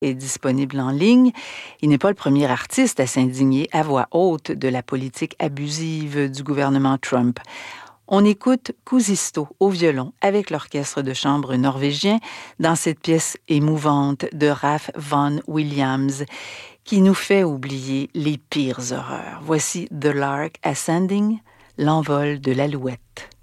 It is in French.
est disponible en ligne. Il n'est pas le premier artiste à s'indigner à voix haute de la politique abusive du gouvernement Trump. On écoute Kuusisto au violon avec l'orchestre de chambre norvégien dans cette pièce émouvante de Ralph Vaughan Williams qui nous fait oublier les pires horreurs. Voici The Lark Ascending, l'envol de l'alouette.